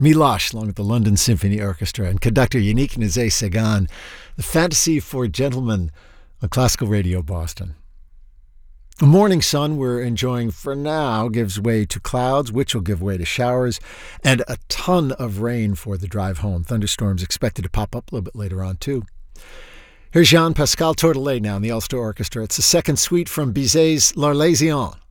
Milosh, along with the London Symphony Orchestra, and conductor Yannick Nézet-Séguin, The Fantasy for Gentlemen on Classical Radio Boston. The morning sun we're enjoying for now gives way to clouds, which will give way to showers, and a ton of rain for the drive home. Thunderstorms expected to pop up a little bit later on, too. Here's Jean-Pascal Tortollet now in the Ulster Orchestra. It's the second suite from Bizet's L'Arlésienne.